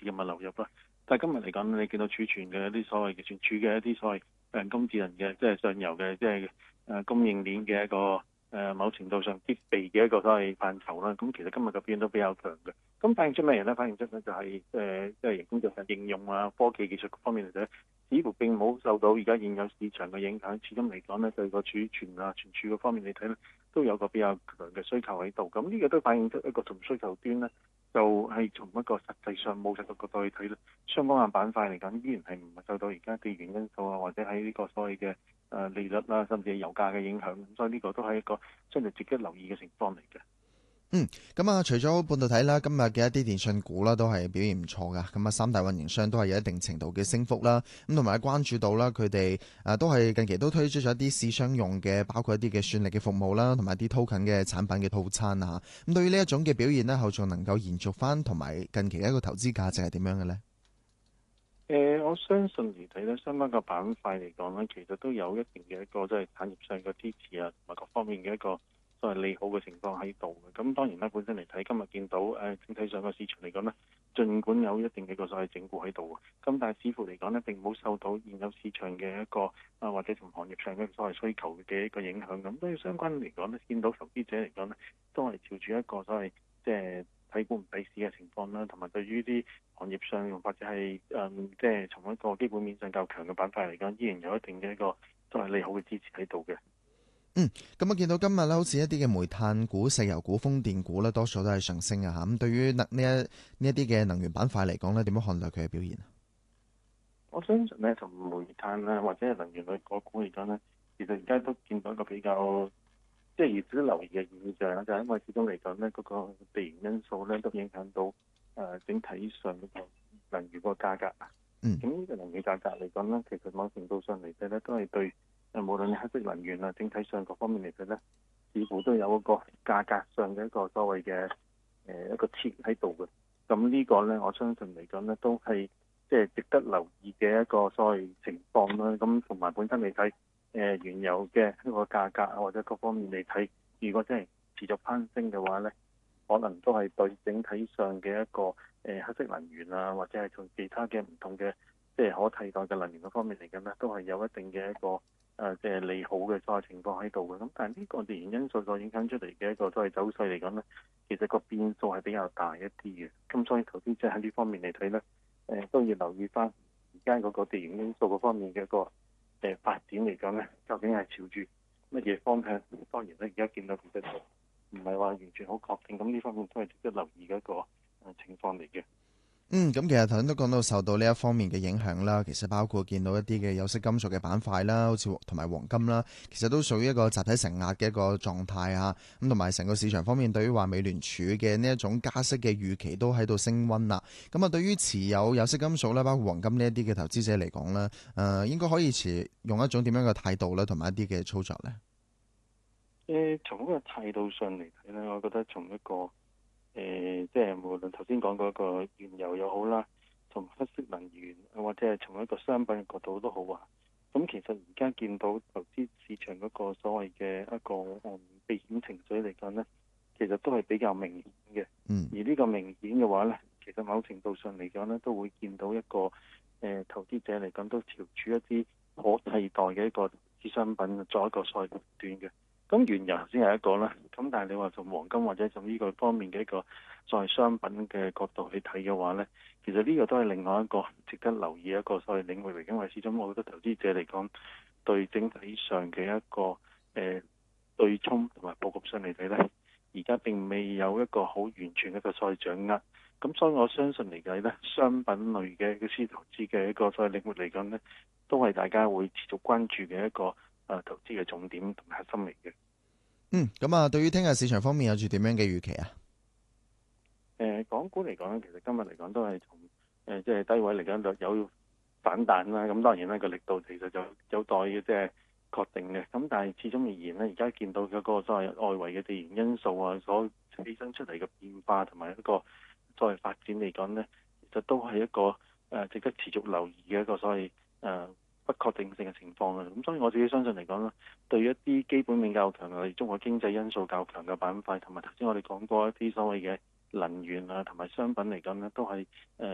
嘅物流入啦。但係今日嚟講，你見到儲存嘅一啲所謂嘅存儲嘅一啲所謂人工智能嘅即係上游嘅即係供應鏈嘅一個某程度上必備嘅一個所謂範疇啦。咁其實今日嘅表現都比較強嘅。咁反映出咩嘢咧？反映出咧就係即係人工智能應用啊、科技技術方面嚟睇，似乎並冇受到而家現有市場嘅影響。始終嚟講咧，對個儲存啊、存儲嗰方面嚟睇咧，都有個比較強嘅需求喺度。咁呢個都反映出一個從需求端咧，就係從一個實際上務實嘅角度去睇咧，相關嘅板塊嚟講，依然係唔係受到而家地緣因素啊，或者喺呢個所謂嘅利率啦，甚至係油價嘅影響。所以呢個都係一個相對值得留意嘅情況嚟嘅。 咁除咗半導體啦，今日嘅一啲電訊股啦，都係表現唔錯噶。咁三大運營商都係有一定程度嘅升幅啦。咁同埋關注到啦，佢哋都係近期都推出咗一啲市商用嘅，包括一啲嘅算力嘅服務啦，同埋啲 token 嘅產品嘅套餐啊。咁對於呢一種嘅表現呢，後續能夠延續翻，同埋近期嘅一個投資價值係點樣嘅呢？ 我相信嚟睇咧，相關嘅板塊嚟講咧，其實都有一定嘅一個即係產業上嘅支持啊，同埋各方面嘅一個所謂利好嘅情況喺度嘅。咁當然啦，本身嚟睇今日見到整體上個市場嚟講咧，儘管有一定嘅一個所謂整固喺度，咁但係似乎嚟講咧並冇受到現有市場嘅一個或者從行業上嘅所謂需求嘅一個影響。咁所以相關嚟講咧，見到投資者嚟講咧，都係朝住一個所謂即係睇股唔睇市嘅情況啦，同埋對於啲行業上或者係即係從一個基本面上較強嘅板塊嚟講，依然有一定嘅一個作為利好嘅支持喺度嘅。 咁我見到今日咧，好似一啲嘅煤炭股、石油股、風電股咧，多數都係上升啊嚇。咁對於呢一啲嘅能源板塊嚟講咧，點樣看待佢嘅表現啊？ 我相信咧，從煤炭啦或者係能源類個股嚟講咧，其實而家都見到一個比較即係值得留意嘅現象啦，就係因為始終嚟講咧，嗰個地緣因素咧都影響到整體上嗰個能源個價格啊。咁呢個能源價格嚟講咧，其實某程度上嚟睇咧，都係對無論係黑色能源啊，整體上各方面嚟睇咧，似乎都有一個價格上嘅一個所謂嘅一個切喺度嘅。咁呢個咧，我相信嚟講咧，都係即係值得留意嘅一個所謂情況啦。咁同埋本身嚟睇，原油嘅一個價格啊，或者各方面嚟睇，如果真係持續攀升嘅話咧，可能都係對整體上嘅一個黑色能源啊，或者係從其他嘅唔同嘅即係可替代嘅能源嗰方面嚟講咧，都係有一定嘅一個即係利好嘅所謂情況喺度嘅。咁但係呢個自然因素所影響出嚟嘅一個所謂走勢嚟講咧，其實個變數係比較大一啲嘅。咁所以投資者喺呢方面嚟睇咧，都要留意翻而家嗰個地緣因素嗰方面嘅一個發展嚟講咧，究竟係朝住乜嘢方向？當然咧，而家見到其實唔係話完全好確定，咁呢方面都係值得留意嘅一個情況嚟嘅。 咁其實頭先都講到受到呢一方面嘅影響啦，其實包括見到一啲嘅有色金屬嘅板塊啦，好似同埋黃金啦，其實都屬於一個集體承壓嘅一個狀態啊。咁同埋成個市場方面對於話美聯儲嘅呢一種加息嘅預期都喺度升溫啦。咁對於持有色金屬啦，包括黃金呢一啲嘅投資者嚟講咧，應該可以用一種點樣嘅態度咧，同埋一啲嘅操作咧？ 從嗰個態度上嚟睇咧，我覺得從一個即係無論頭先講嗰個原油又好啦，從黑色能源或者係從一個商品嘅角度都好啊。咁其實而家見到投資市場嗰個所謂嘅一個避險情緒嚟講咧，其實都係比較明顯嘅。而呢個明顯嘅話咧，其實某程度上嚟講咧，都會見到一個投資者嚟講都朝住一啲可替代嘅一個商品作一個所謂判斷嘅。咁原油先係一個啦，咁但係你話從黃金或者從呢個方面嘅一個作為商品嘅角度去睇嘅話咧，其實呢個都係另外一個值得留意一個所謂領域嚟，因為始終我覺得投資者嚟講對整體上嘅一個對沖同埋佈局上嚟睇咧，而家並未有一個好完全嘅一個所謂掌握。咁所以我相信嚟計咧，商品類嘅嘅投資嘅一個所謂領域嚟講咧，都係大家會持續關注嘅一個投資嘅重點同核心嚟嘅。 咁對於聽日市場方面有住點樣嘅預期啊？ 港股嚟講咧，其實今日嚟講都係從即係低位嚟講有反彈啦。咁當然咧個力度其實就有待嘅即係確定嘅。咁但係始終而言咧，而家見到嗰個所謂外圍嘅地緣因素啊，所衍生出嚟嘅變化同埋一個所謂發展嚟講咧，其實都係一個值得持續留意嘅一個所謂不確定性嘅情況啊。咁所以我自己相信嚟講咧，對於一啲基本面較強嘅中國經濟因素較強嘅板塊，同埋頭先我哋講過一啲所謂嘅能源啊同埋商品嚟講咧，都係